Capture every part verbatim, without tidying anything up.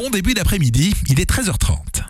Bon début d'après-midi, il est treize heures trente.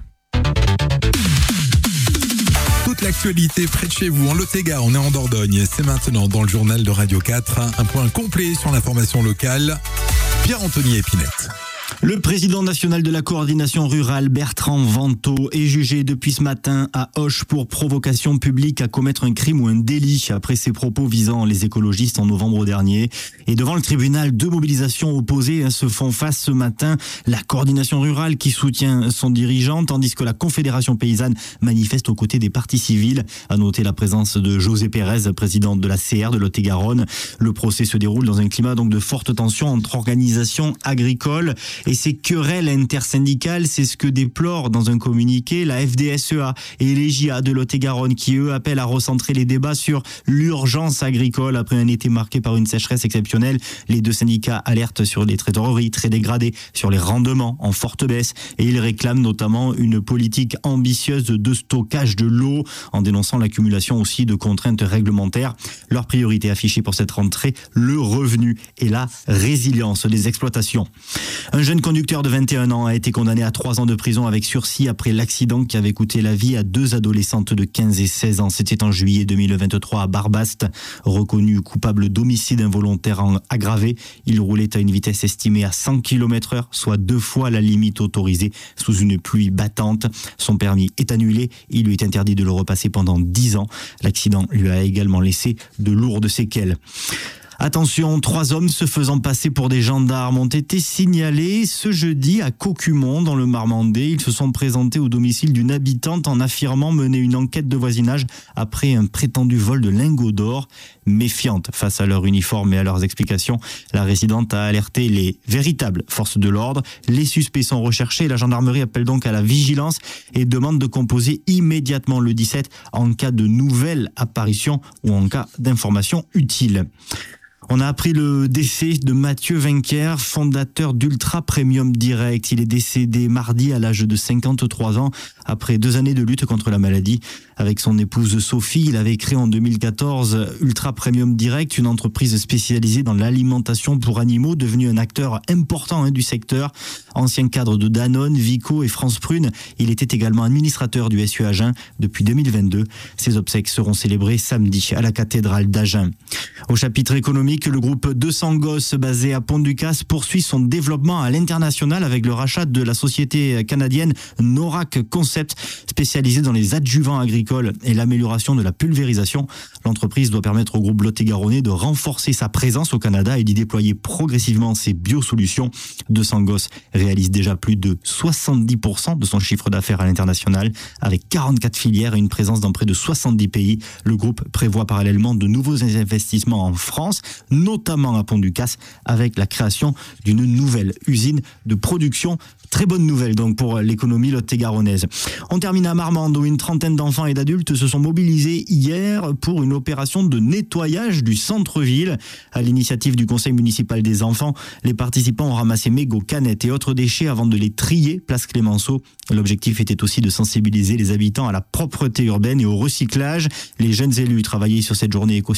Toute l'actualité près de chez vous, en Lot-et-Garonne, on est en Dordogne. C'est maintenant dans le journal de Radio quatre, un point complet sur l'information locale. Pierre-Anthony Épinette. Le président national de la coordination rurale, Bertrand Vantaux, est jugé depuis ce matin à Auch pour provocation publique à commettre un crime ou un délit après ses propos visant les écologistes en novembre dernier. Et devant le tribunal, deux mobilisations opposées se font face ce matin. La coordination rurale qui soutient son dirigeant, tandis que la Confédération paysanne manifeste aux côtés des partis civils. À noter la présence de José Pérez, président de la C R de Lot-et-Garonne. Le procès se déroule dans un climat donc de forte tension entre organisations agricoles. Et ces querelles intersyndicales, c'est ce que déplore dans un communiqué la F D S E A et les J A de Lot-et-Garonne qui, eux, appellent à recentrer les débats sur l'urgence agricole après un été marqué par une sécheresse exceptionnelle. Les deux syndicats alertent sur les trésoreries très dégradées, sur les rendements en forte baisse et ils réclament notamment une politique ambitieuse de stockage de l'eau en dénonçant l'accumulation aussi de contraintes réglementaires. Leur priorité affichée pour cette rentrée, le revenu et la résilience des exploitations. Un jeune conducteur de vingt et un ans a été condamné à trois ans de prison avec sursis après l'accident qui avait coûté la vie à deux adolescentes de quinze et seize ans. C'était en juillet deux mille vingt-trois à Barbaste. Reconnu coupable d'homicide involontaire aggravé, il roulait à une vitesse estimée à cent kilomètres heure, soit deux fois la limite autorisée sous une pluie battante. Son permis est annulé. Il lui est interdit de le repasser pendant dix ans. L'accident lui a également laissé de lourdes séquelles. Attention, trois hommes se faisant passer pour des gendarmes ont été signalés ce jeudi à Caucumont dans le Marmandais. Ils se sont présentés au domicile d'une habitante en affirmant mener une enquête de voisinage après un prétendu vol de lingots d'or. Méfiante face à leur uniforme et à leurs explications, la résidente a alerté les véritables forces de l'ordre. Les suspects sont recherchés. La gendarmerie appelle donc à la vigilance et demande de composer immédiatement le dix-sept en cas de nouvelle apparition ou en cas d'information utile. On a appris le décès de Mathieu Vinquer, fondateur d'Ultra Premium Direct. Il est décédé mardi à l'âge de cinquante-trois ans après deux années de lutte contre la maladie. Avec son épouse Sophie, il avait créé en deux mille quatorze Ultra Premium Direct, une entreprise spécialisée dans l'alimentation pour animaux, devenue un acteur important hein, du secteur. Ancien cadre de Danone, Vico et France Prune, il était également administrateur du S U Agen depuis deux mille vingt-deux. Ses obsèques seront célébrées samedi à la cathédrale d'Agen. Au chapitre économique, le groupe deux cents Gosses basé à Pont-du-Casse poursuit son développement à l'international avec le rachat de la société canadienne Norac Concept, spécialisée dans les adjuvants agricoles et l'amélioration de la pulvérisation. L'entreprise doit permettre au groupe Lot-et-Garonnais de renforcer sa présence au Canada et d'y déployer progressivement ses biosolutions. deux cents Gosses réalise déjà plus de soixante-dix pour cent de son chiffre d'affaires à l'international avec quarante-quatre filières et une présence dans près de soixante-dix pays. Le groupe prévoit parallèlement de nouveaux investissements en France, notamment à Pont-du-Casse, avec la création d'une nouvelle usine de production. Très bonne nouvelle donc pour l'économie lot-et-garonnaise. On termine à Marmande où une trentaine d'enfants et d'adultes se sont mobilisés hier pour une opération de nettoyage du centre-ville. À l'initiative du conseil municipal des enfants, les participants ont ramassé mégots, canettes et autres déchets avant de les trier place Clémenceau. L'objectif était aussi de sensibiliser les habitants à la propreté urbaine et au recyclage. Les jeunes élus travaillaient sur cette journée éco